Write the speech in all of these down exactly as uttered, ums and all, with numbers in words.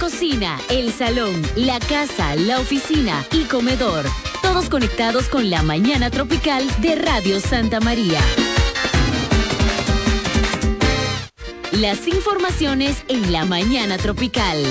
cocina, el salón, la casa, la oficina y comedor. Todos conectados con la mañana tropical de Radio Santa María. Las informaciones en la mañana tropical.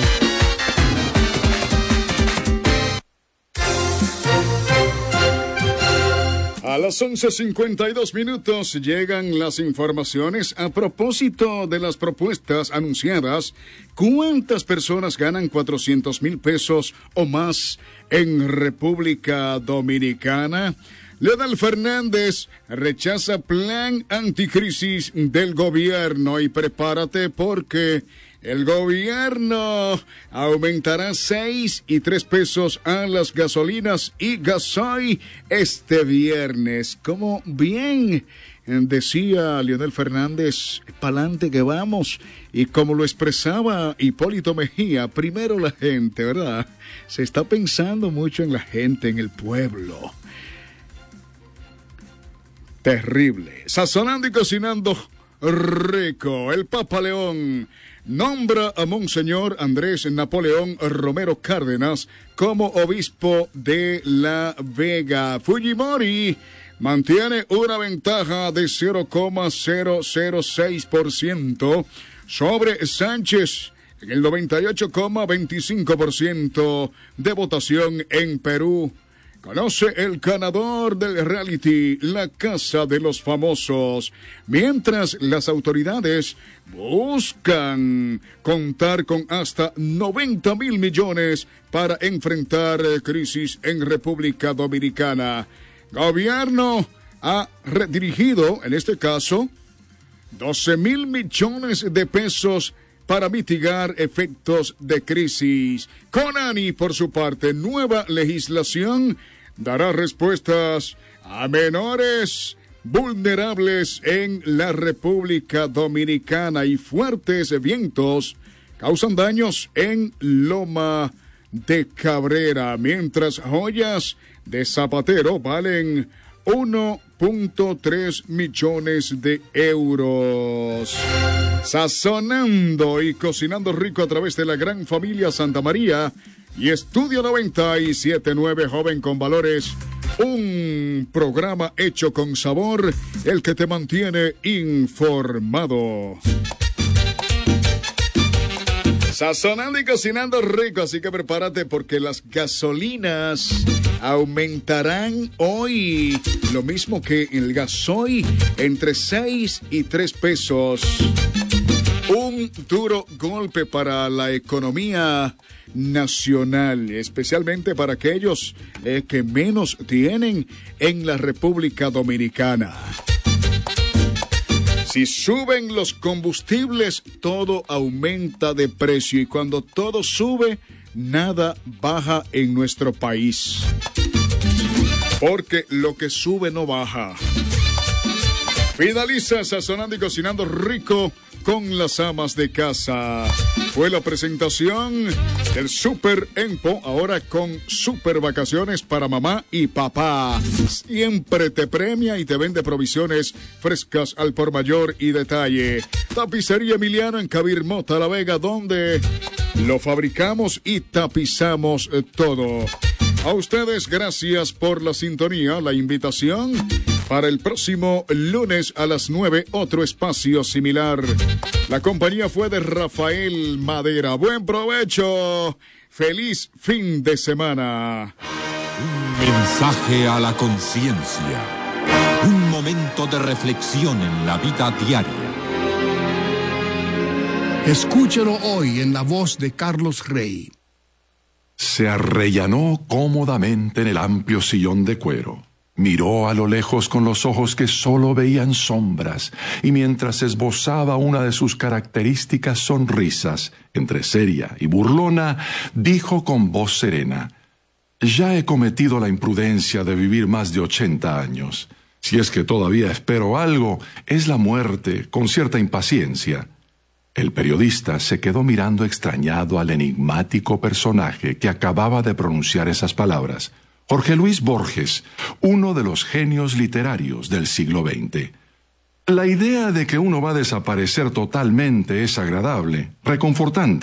A las once cincuenta y dos minutos llegan las informaciones a propósito de las propuestas anunciadas. ¿Cuántas personas ganan cuatrocientos mil pesos o más en República Dominicana? Leonel Fernández rechaza plan anticrisis del gobierno y prepárate porque el gobierno aumentará seis y tres pesos a las gasolinas y gasoil este viernes. Como bien decía Leonel Fernández, pa'lante que vamos. Y como lo expresaba Hipólito Mejía, primero la gente, ¿verdad? Se está pensando mucho en la gente, en el pueblo. Terrible. Sazonando y cocinando rico. El Papa León nombra a Monseñor Andrés Napoleón Romero Cárdenas como obispo de La Vega. Fujimori mantiene una ventaja de cero coma cero cero seis por ciento sobre Sánchez en el noventa y ocho coma veinticinco por ciento de votación en Perú. Conoce el ganador del reality La Casa de los Famosos, mientras las autoridades buscan contar con hasta noventa mil millones para enfrentar crisis en República Dominicana. Gobierno ha redirigido, en este caso, doce mil millones de pesos para mitigar efectos de crisis. Conani, por su parte, nueva legislación dará respuestas a menores vulnerables en la República Dominicana y fuertes vientos causan daños en Loma de Cabrera, mientras joyas de Zapatero valen uno punto tres millones de euros. Sazonando y cocinando rico a través de la gran familia Santa María y Estudio noventa y siete punto nueve, joven con valores. Un programa hecho con sabor, el que te mantiene informado. Sazonando y cocinando rico, así que prepárate porque las gasolinas aumentarán hoy, lo mismo que el gasoil, entre seis y tres pesos. Un duro golpe para la economía nacional, especialmente para aquellos eh, que menos tienen en la República Dominicana. Si suben los combustibles, todo aumenta de precio y cuando todo sube, nada baja en nuestro país. Porque lo que sube no baja. Finaliza Sazonando y Cocinando Rico con las amas de casa. Fue la presentación del Super Empo, ahora con super vacaciones para mamá y papá. Siempre te premia y te vende provisiones frescas al por mayor y detalle. Tapicería Emiliano en Cabir Mota, La Vega, donde lo fabricamos y tapizamos todo. A ustedes, gracias por la sintonía, la invitación. Para el próximo lunes a las nueve, otro espacio similar. La compañía fue de Rafael Madera. Buen provecho. Feliz fin de semana. Un mensaje a la conciencia. Un momento de reflexión en la vida diaria. Escúchelo hoy en la voz de Carlos Rey. Se arrellanó cómodamente en el amplio sillón de cuero. Miró a lo lejos con los ojos que solo veían sombras, y mientras esbozaba una de sus características sonrisas, entre seria y burlona, dijo con voz serena: «Ya he cometido la imprudencia de vivir más de ochenta años. Si es que todavía espero algo, es la muerte, con cierta impaciencia». El periodista se quedó mirando extrañado al enigmático personaje que acababa de pronunciar esas palabras. Jorge Luis Borges, uno de los genios literarios del siglo veinte. La idea de que uno va a desaparecer totalmente es agradable, reconfortante,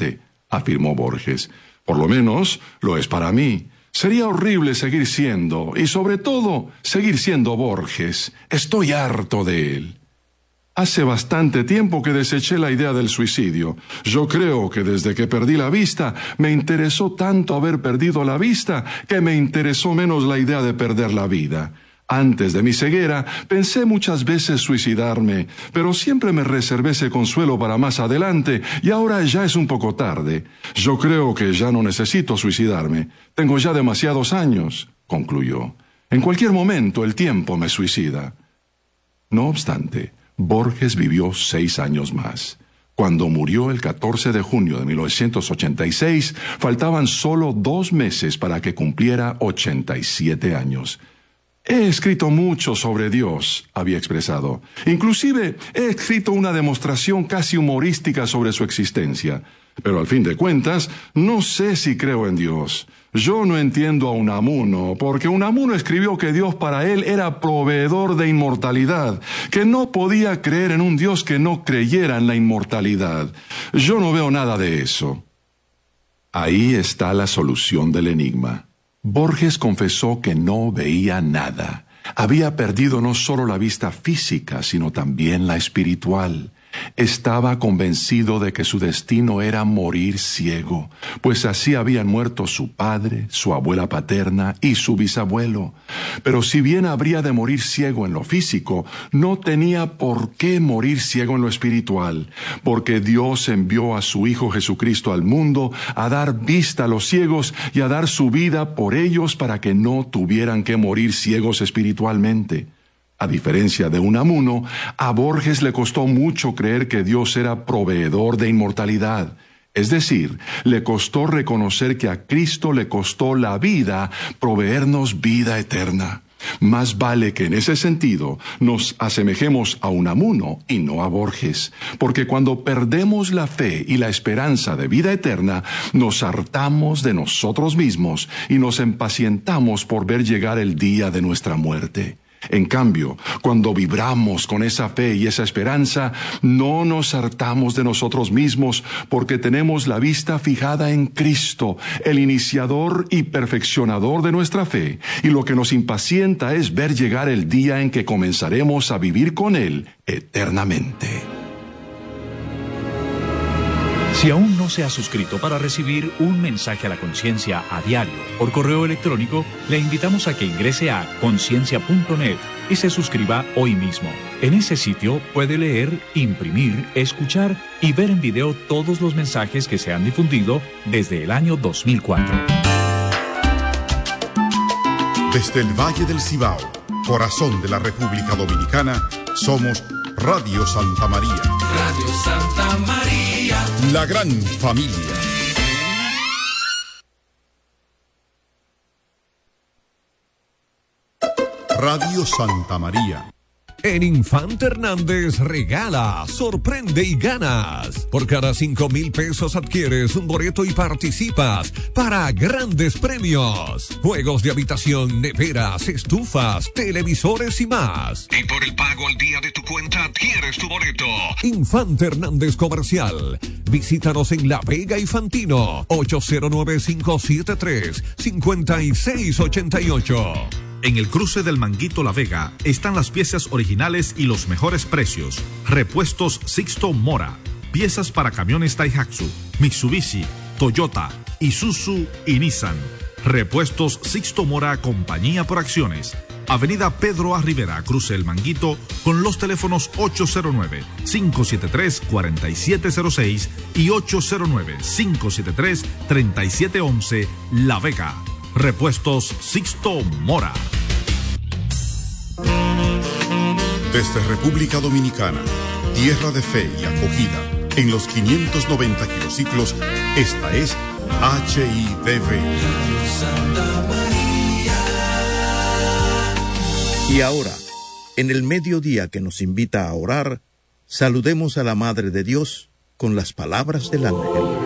afirmó Borges. Por lo menos lo es para mí. Sería horrible seguir siendo, y sobre todo, seguir siendo Borges. Estoy harto de él. Hace bastante tiempo que deseché la idea del suicidio. Yo creo que desde que perdí la vista, me interesó tanto haber perdido la vista, que me interesó menos la idea de perder la vida. Antes de mi ceguera, pensé muchas veces suicidarme, pero siempre me reservé ese consuelo para más adelante, y ahora ya es un poco tarde. Yo creo que ya no necesito suicidarme. Tengo ya demasiados años, concluyó. En cualquier momento el tiempo me suicida. No obstante, Borges vivió seis años más. Cuando murió el catorce de junio de mil novecientos ochenta y seis, faltaban solo dos meses para que cumpliera ochenta y siete años. He escrito mucho sobre Dios, había expresado. Inclusive he escrito una demostración casi humorística sobre su existencia. Pero al fin de cuentas, no sé si creo en Dios. Yo no entiendo a Unamuno, porque Unamuno escribió que Dios para él era proveedor de inmortalidad, que no podía creer en un Dios que no creyera en la inmortalidad. Yo no veo nada de eso. Ahí está la solución del enigma. Borges confesó que no veía nada. Había perdido no solo la vista física, sino también la espiritual. Estaba convencido de que su destino era morir ciego, pues así habían muerto su padre, su abuela paterna y su bisabuelo. Pero si bien habría de morir ciego en lo físico, no tenía por qué morir ciego en lo espiritual, porque Dios envió a su Hijo Jesucristo al mundo a dar vista a los ciegos y a dar su vida por ellos para que no tuvieran que morir ciegos espiritualmente. A diferencia de Unamuno, a Borges le costó mucho creer que Dios era proveedor de inmortalidad. Es decir, le costó reconocer que a Cristo le costó la vida proveernos vida eterna. Más vale que en ese sentido nos asemejemos a Unamuno y no a Borges, porque cuando perdemos la fe y la esperanza de vida eterna, nos hartamos de nosotros mismos y nos impacientamos por ver llegar el día de nuestra muerte. En cambio, cuando vibramos con esa fe y esa esperanza, no nos hartamos de nosotros mismos porque tenemos la vista fijada en Cristo, el iniciador y perfeccionador de nuestra fe, y lo que nos impacienta es ver llegar el día en que comenzaremos a vivir con Él eternamente. Si aún no se ha suscrito para recibir un mensaje a la conciencia a diario por correo electrónico, le invitamos a que ingrese a conciencia punto net y se suscriba hoy mismo. En ese sitio puede leer, imprimir, escuchar y ver en video todos los mensajes que se han difundido desde el año dos mil cuatro. Desde el Valle del Cibao, corazón de la República Dominicana, somos Radio Santa María. Radio Santa María. La gran familia. Radio Santa María. En Infante Hernández regala, sorprende y ganas. Por cada cinco mil pesos adquieres un boleto y participas para grandes premios. Juegos de habitación, neveras, estufas, televisores y más. Y por el pago al día de tu cuenta adquieres tu boleto. Infante Hernández Comercial. Visítanos en La Vega y Fantino. ocho cero nueve, cinco siete tres, cinco seis ocho ocho. En el cruce del Manguito La Vega están las piezas originales y los mejores precios. Repuestos Sixto Mora. Piezas para camiones Daihatsu, Mitsubishi, Toyota, Isuzu y Nissan. Repuestos Sixto Mora, compañía por acciones. Avenida Pedro A. Rivera, cruce El Manguito, con los teléfonos ocho cero nueve, cinco siete tres, cuatro siete cero seis y ocho cero nueve, cinco siete tres, tres siete uno uno, La Vega. Repuestos Sixto Mora. Desde República Dominicana, tierra de fe y acogida, en los quinientos noventa kilociclos, esta es H I D V. Y ahora, en el mediodía que nos invita a orar, saludemos a la Madre de Dios con las palabras del ángel.